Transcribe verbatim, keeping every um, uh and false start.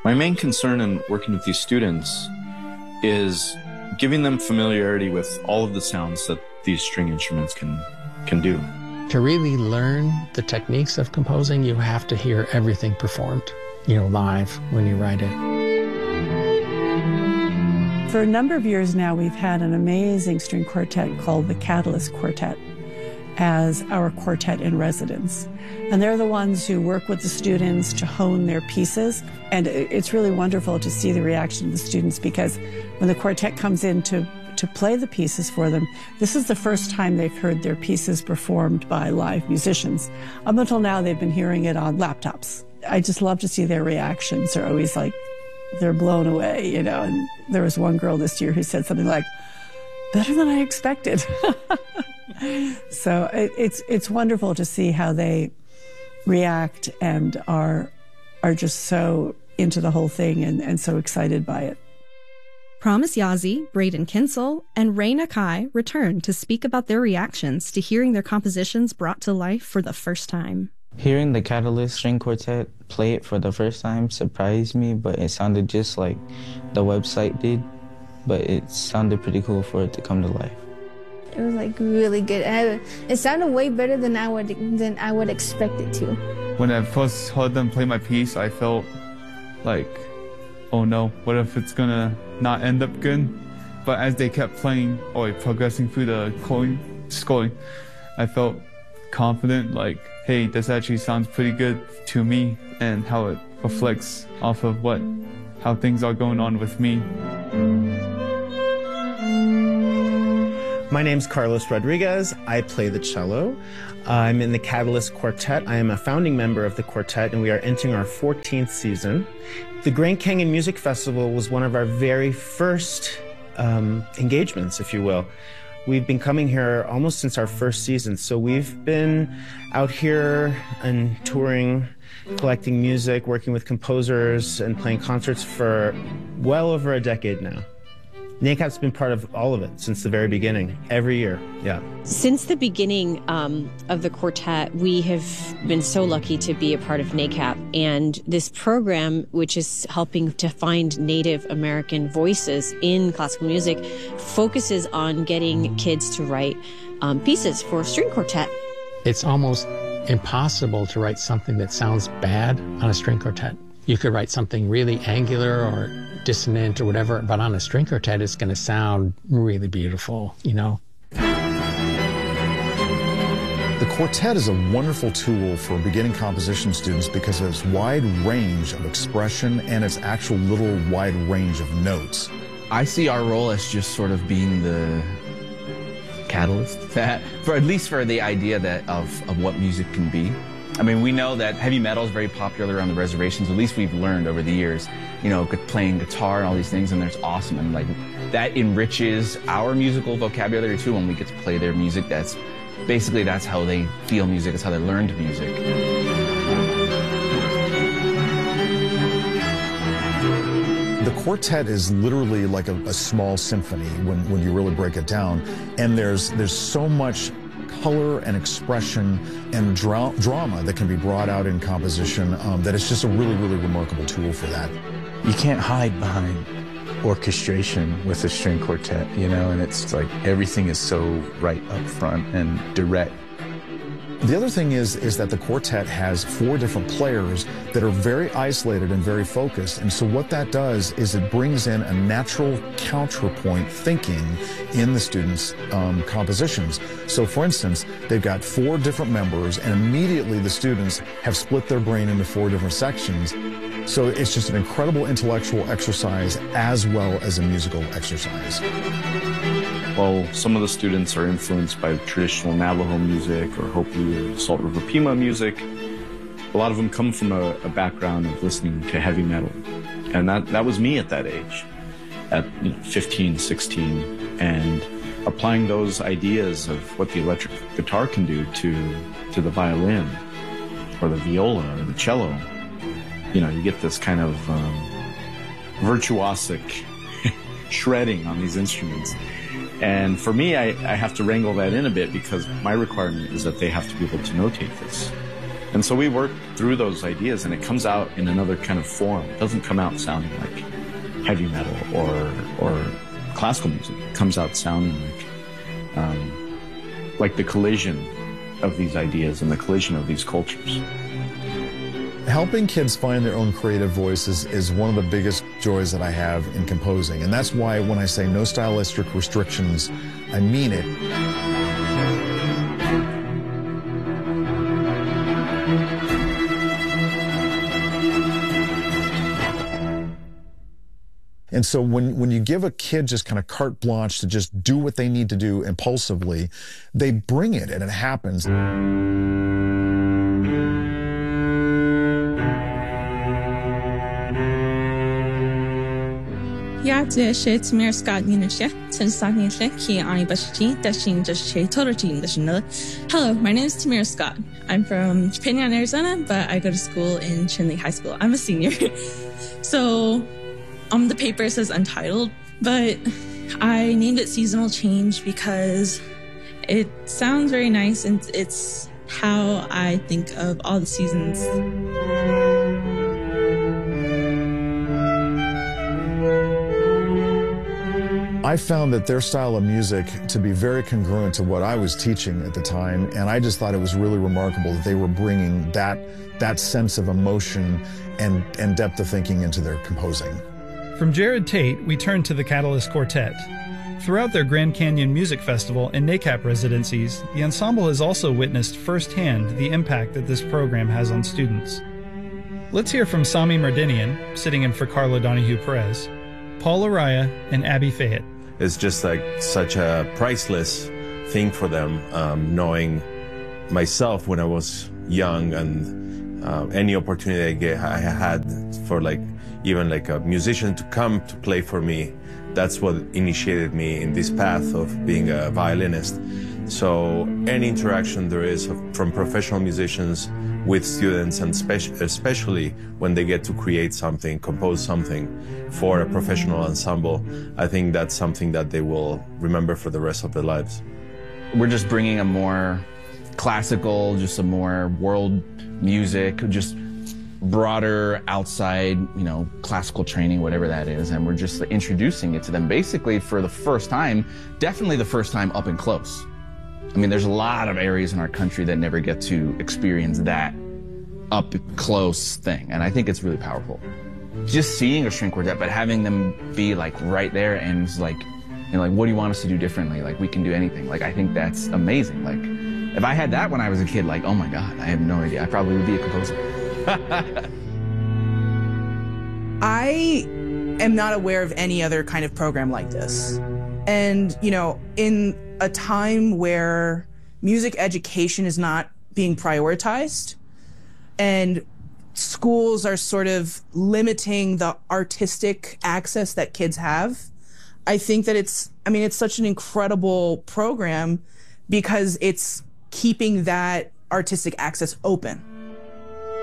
My main concern in working with these students is giving them familiarity with all of the sounds that these string instruments can, can do. To really learn the techniques of composing, you have to hear everything performed, you know, live when you write it. For a number of years now, we've had an amazing string quartet called the Catalyst Quartet as our quartet in residence. And they're the ones who work with the students to hone their pieces. And it's really wonderful to see the reaction of the students, because when the quartet comes in to, to play the pieces for them, this is the first time they've heard their pieces performed by live musicians. Up until now, they've been hearing it on laptops. I just love to see their reactions. They're always like, they're blown away, you know. And there was one girl this year who said something like, better than I expected. So it, it's it's wonderful to see how they react and are are just so into the whole thing and, and so excited by it. Promise Yazzie, Braden Kinsel, and Ray Nakai return to speak about their reactions to hearing their compositions brought to life for the first time. Hearing the Catalyst String Quartet play it for the first time surprised me, but it sounded just like the website did, but it sounded pretty cool for it to come to life. It was like really good. I, it sounded way better than I would than I would expect it to. When I first heard them play my piece, I felt like, oh no, what if it's gonna not end up good? But as they kept playing or progressing through the scoring, scoring, I felt confident, like, hey, this actually sounds pretty good to me, and how it reflects off of what, how things are going on with me. My name's Carlos Rodriguez. I play the cello. I'm in the Catalyst Quartet. I am a founding member of the quartet, and we are entering our fourteenth season. The Grand Canyon Music Festival was one of our very first um, engagements, if you will. We've been coming here almost since our first season, so we've been out here and touring, collecting music, working with composers, and playing concerts for well over a decade now. NACAP's been part of all of it since the very beginning, every year, yeah. Since the beginning um, of the quartet, we have been so lucky to be a part of NACAP. And this program, which is helping to find Native American voices in classical music, focuses on getting kids to write um, pieces for a string quartet. It's almost impossible to write something that sounds bad on a string quartet. You could write something really angular or dissonant or whatever, but on a string quartet, it's going to sound really beautiful, you know? The quartet is a wonderful tool for beginning composition students because of its wide range of expression and its actual little wide range of notes. I see our role as just sort of being the catalyst, that, for at least for the idea that of, of what music can be. I mean, we know that heavy metal is very popular on the reservations. At least we've learned over the years, you know, playing guitar and all these things, and that's awesome. And like, that enriches our musical vocabulary too when we get to play their music. That's basically, that's how they feel music. It's how they learned music. The quartet is literally like a, a small symphony when, when you really break it down. And there's, there's so much color and expression and dra drama that can be brought out in composition um, that it's just a really, really remarkable tool for that. You can't hide behind orchestration with a string quartet, you know, and it's like everything is so right up front and direct. The other thing is, is that the quartet has four different players that are very isolated and very focused. And so what that does is it brings in a natural counterpoint thinking in the students' um, compositions. So for instance, they've got four different members, and immediately the students have split their brain into four different sections. So it's just an incredible intellectual exercise as well as a musical exercise. While some of the students are influenced by traditional Navajo music or Hopi or Salt River Pima music, a lot of them come from a, a background of listening to heavy metal. And that, that was me at that age, at you know, fifteen, sixteen, and applying those ideas of what the electric guitar can do to, to the violin or the viola or the cello. You know, you get this kind of um, virtuosic shredding on these instruments. And for me, I, I have to wrangle that in a bit because my requirement is that they have to be able to notate this. And so we work through those ideas, and it comes out in another kind of form. It doesn't come out sounding like heavy metal or or classical music. It comes out sounding like um, like the collision of these ideas and the collision of these cultures. Helping kids find their own creative voices is one of the biggest joys that I have in composing. And that's why when I say no stylistic restrictions, I mean it. And so when, when you give a kid just kind of carte blanche to just do what they need to do impulsively, they bring it and it happens. Ja, det er Tamir Scott Nunashe, Ki Ani Bashi, Dashin Dashe Torojin Dashinada. Hello, my name is Tamir Scott. I'm from Pinyon, Arizona, but I go to school in Chinle High School. I'm a senior. So um, the paper says Untitled, but I named it Seasonal Change because it sounds very nice and it's how I think of all the seasons. I found that their style of music to be very congruent to what I was teaching at the time, and I just thought it was really remarkable that they were bringing that, that sense of emotion and, and depth of thinking into their composing. From Jared Tate, we turn to the Catalyst Quartet. Throughout their Grand Canyon Music Festival and NACAP residencies, the ensemble has also witnessed firsthand the impact that this program has on students. Let's hear from Sami Merdinian, sitting in for Carla Donahue Perez, Paul Araya, and Abby Fayette. It's just like such a priceless thing for them, um, knowing myself when I was young and uh, any opportunity I, get, I had for like even like a musician to come to play for me. That's what initiated me in this path of being a violinist. So any interaction there is from professional musicians with students, and especially when they get to create something, compose something for a professional ensemble, I think that's something that they will remember for the rest of their lives. We're just bringing a more classical, just a more world music, just broader outside, you know, classical training, whatever that is, and we're just introducing it to them basically for the first time, definitely the first time up and close. I mean, there's a lot of areas in our country that never get to experience that up close thing, and I think it's really powerful. Just seeing a string quartet, but having them be like right there and it's like, you know, like, what do you want us to do differently? Like, we can do anything. Like, I think that's amazing. Like, if I had that when I was a kid, like, oh my God, I have no idea. I probably would be a composer. I am not aware of any other kind of program like this. And, you know, in a time where music education is not being prioritized and schools are sort of limiting the artistic access that kids have, I think that it's, I mean, it's such an incredible program because it's keeping that artistic access open.